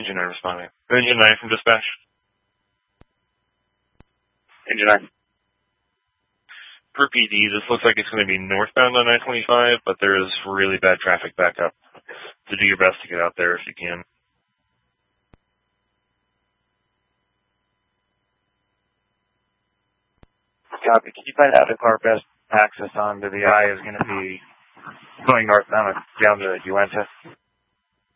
Engine 9 responding. Engine 9 from dispatch. Engine 9. Per PD, this looks like it's going to be northbound on I-25, but there is really bad traffic backup. So do your best to get out there if you can. Copy. Can you find out if our best access onto the I is going to be going northbound down to Uinta?